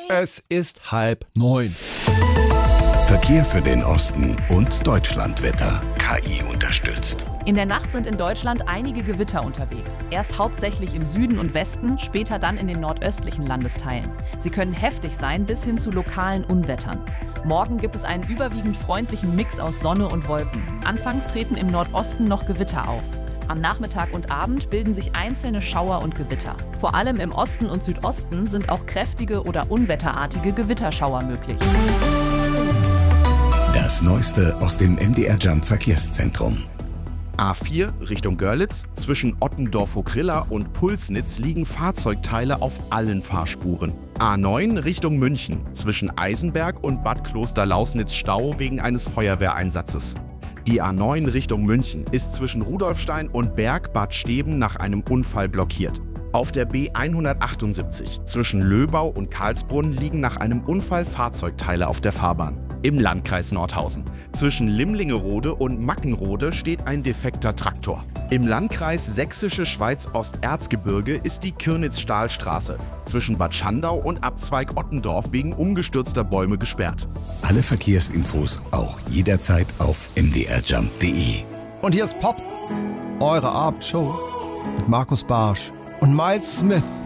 Es ist 8:30. Verkehr für den Osten und Deutschlandwetter. KI unterstützt. In der Nacht sind in Deutschland einige Gewitter unterwegs. Erst hauptsächlich im Süden und Westen, später dann in den nordöstlichen Landesteilen. Sie können heftig sein bis hin zu lokalen Unwettern. Morgen gibt es einen überwiegend freundlichen Mix aus Sonne und Wolken. Anfangs treten im Nordosten noch Gewitter auf. Am Nachmittag und Abend bilden sich einzelne Schauer und Gewitter. Vor allem im Osten und Südosten sind auch kräftige oder unwetterartige Gewitterschauer möglich. Das Neueste aus dem MDR Jump Verkehrszentrum. A4 Richtung Görlitz. Zwischen Ottendorf-Vogrilla und Pulsnitz liegen Fahrzeugteile auf allen Fahrspuren. A9 Richtung München. Zwischen Eisenberg und Bad Kloster-Lausnitz Stau wegen eines Feuerwehreinsatzes. Die A9 Richtung München ist zwischen Rudolfstein und Berg-Bad Steben nach einem Unfall blockiert. Auf der B178 zwischen Löbau und Karlsbrunn liegen nach einem Unfall Fahrzeugteile auf der Fahrbahn. Im Landkreis Nordhausen. Zwischen Limlingerode und Mackenrode steht ein defekter Traktor. Im Landkreis Sächsische Schweiz-Osterzgebirge ist die Kirnitz-Stahlstraße zwischen Bad Schandau und Abzweig Ottendorf wegen umgestürzter Bäume gesperrt. Alle Verkehrsinfos auch jederzeit auf mdrjump.de. Und hier ist Pop, eure Abendshow mit Markus Barsch und Miles Smith.